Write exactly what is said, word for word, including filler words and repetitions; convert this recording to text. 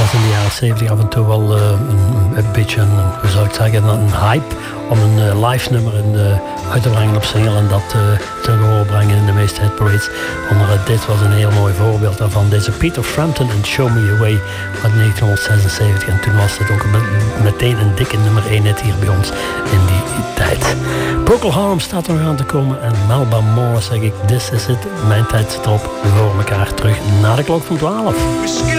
was in de jaren zeventig af en toe wel uh, een, een beetje een, hoe zou ik zeggen, een hype om een uh, live nummer in de, uit te brengen op single en dat uh, te horen brengen in de meeste hitparades. Onder uh, dit was een heel mooi voorbeeld daarvan. Deze Peter Frampton en Show Me Your Way uit negentien zesenzeventig. En toen was het ook met, meteen een dikke nummer één hit hier bij ons in die, die tijd. Procol Harum staat er nog aan te komen en Melba Moore zeg ik, this is it. Mijn tijd zit erop. We horen elkaar terug na de klok van twaalf.